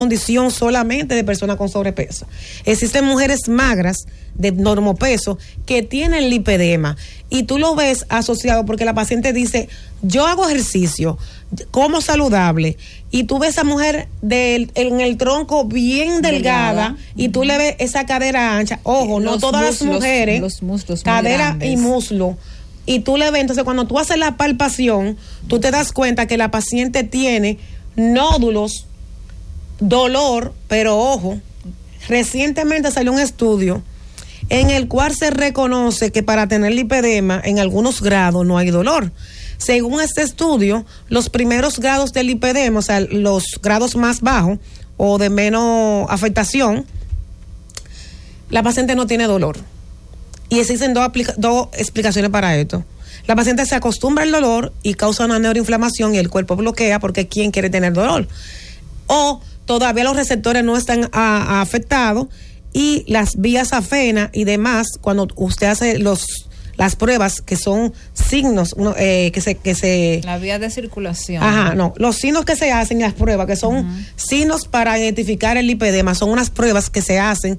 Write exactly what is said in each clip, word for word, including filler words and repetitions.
condición solamente de personas con sobrepeso. Existen mujeres magras de normopeso que tienen lipedema y tú lo ves asociado porque la paciente dice, yo hago ejercicio, como saludable, y tú ves a esa mujer del, en el tronco bien delgada, delgada. y uh-huh. tú le ves esa cadera ancha. Ojo, los no todas muslos, las mujeres, los muslos cadera y muslo. Y tú le ves, entonces cuando tú haces la palpación, tú te das cuenta que la paciente tiene nódulos, dolor, pero ojo, recientemente salió un estudio en el cual se reconoce que para tener lipedema en algunos grados no hay dolor. Según este estudio, los primeros grados del lipedema, o sea, los grados más bajos o de menos afectación, la paciente no tiene dolor. Y existen dos, aplica- dos explicaciones para esto. La paciente se acostumbra al dolor y causa una neuroinflamación y el cuerpo bloquea porque ¿quién quiere tener dolor? O todavía los receptores no están a, a afectados y las vías afena y demás, cuando usted hace los las pruebas que son signos uno, eh, que se que se la vía de circulación. Ajá, no, los signos que se hacen, las pruebas que son uh-huh. signos para identificar el lipedema, son unas pruebas que se hacen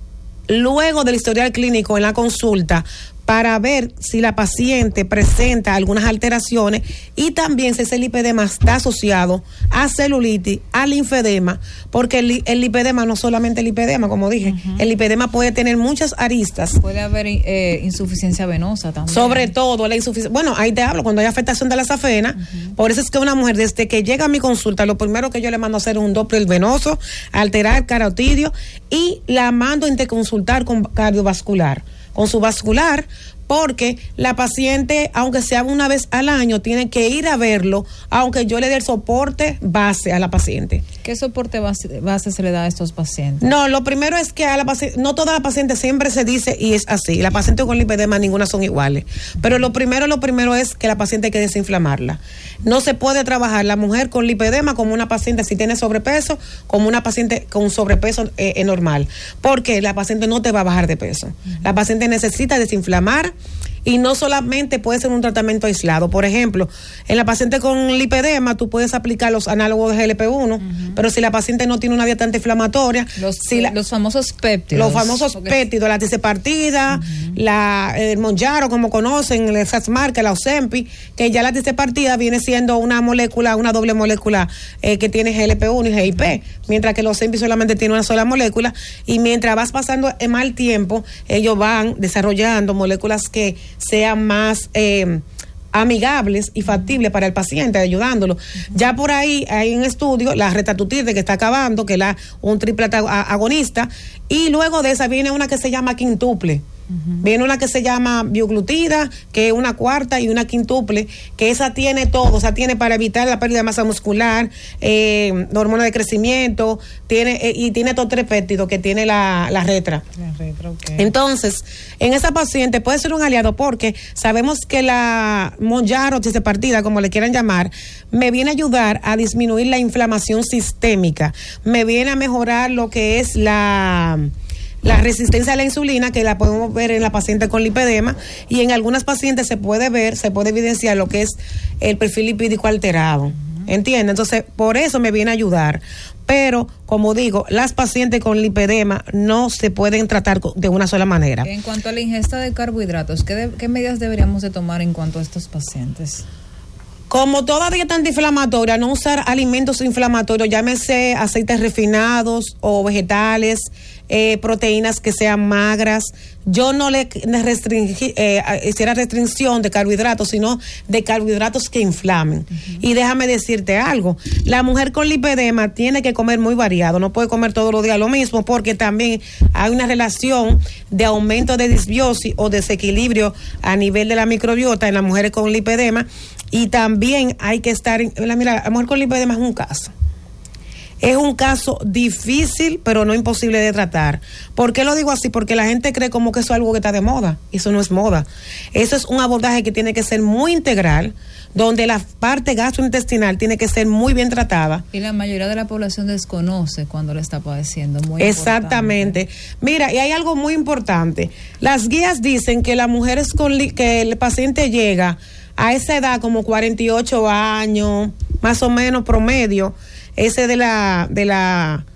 luego del historial clínico en la consulta para ver si la paciente presenta algunas alteraciones y también si ese lipedema está asociado a celulitis, al linfedema, porque el, el lipedema no solamente el lipedema, como dije, uh-huh. el lipedema puede tener muchas aristas. Puede haber eh, insuficiencia venosa también. Sobre todo la insuficiencia, bueno, ahí te hablo, cuando hay afectación de la safena, uh-huh. por eso es que una mujer desde que llega a mi consulta, lo primero que yo le mando a hacer es un Doppler venoso, alterar el carotidio y la mando a interconsultar con cardiovascular. Con su vascular, porque la paciente, aunque sea una vez al año, tiene que ir a verlo, aunque yo le dé el soporte base a la paciente. ¿Qué soporte base, base se le da a estos pacientes? No, lo primero es que a la paciente, no toda la paciente siempre se dice, y es así, la paciente con lipedema ninguna son iguales, pero lo primero, lo primero es que la paciente hay que desinflamarla. No se puede trabajar la mujer con lipedema como una paciente si tiene sobrepeso, como una paciente con sobrepeso eh, normal, porque la paciente no te va a bajar de peso. Uh-huh. La paciente necesita desinflamar y no solamente puede ser un tratamiento aislado. Por ejemplo, en la paciente con lipedema tú puedes aplicar los análogos de G L P uno, uh-huh. pero si la paciente no tiene una dieta antiinflamatoria, los, si la, los famosos péptidos, los famosos okay. péptidos, la ticepartida, uh-huh. la el Monjaro, como conocen, el Saxmarca, la Ozempic, que ya la ticepartida viene siendo una molécula, una doble molécula eh, que tiene G L P uno y G I P, mientras que los Ozempic solamente tiene una sola molécula, y mientras vas pasando el mal tiempo, ellos van desarrollando moléculas que sean más eh, amigables y factibles para el paciente, ayudándolo. Uh-huh. Ya por ahí hay un estudio, la retatrutide que está acabando, que es la, un triple agonista, y luego de esa viene una que se llama quintuple. Uh-huh. Viene una que se llama bioglutida, que es una cuarta, y una quintuple, que esa tiene todo, o sea, tiene para evitar la pérdida de masa muscular, eh, hormona de crecimiento, tiene eh, y tiene estos tres péptidos que tiene la, la retra. La retra, okay. Entonces, en esa paciente puede ser un aliado porque sabemos que la Monjaro, ticepartida, como le quieran llamar, me viene a ayudar a disminuir la inflamación sistémica, me viene a mejorar lo que es la... la resistencia a la insulina, que la podemos ver en la paciente con lipedema, y en algunas pacientes se puede ver, se puede evidenciar lo que es el perfil lipídico alterado. Uh-huh. ¿Entiendes? Entonces, por eso me viene a ayudar. Pero, como digo, las pacientes con lipedema no se pueden tratar de una sola manera. En cuanto a la ingesta de carbohidratos, ¿qué, de, qué medidas deberíamos de tomar en cuanto a estos pacientes? Como toda dieta antiinflamatoria, no usar alimentos inflamatorios, llámese aceites refinados o vegetales, eh, proteínas que sean magras. Yo no le restringi, eh, hiciera restricción de carbohidratos, sino de carbohidratos que inflamen. Uh-huh. Y déjame decirte algo, la mujer con lipedema tiene que comer muy variado, no puede comer todos los días lo mismo, porque también hay una relación de aumento de disbiosis o desequilibrio a nivel de la microbiota en las mujeres con lipedema. Y también hay que estar, en, mira, la mujer con lipedema es un caso. Es un caso difícil, pero no imposible de tratar. ¿Por qué lo digo así? Porque la gente cree como que eso es algo que está de moda. Eso no es moda. Eso es un abordaje que tiene que ser muy integral, donde la parte gastrointestinal tiene que ser muy bien tratada. Y la mayoría de la población desconoce cuando lo está padeciendo. Muy Exactamente. Importante. Mira, y hay algo muy importante. Las guías dicen que las mujeres con li- que el paciente llega a esa edad, como cuarenta y ocho años, más o menos promedio, ese de la de la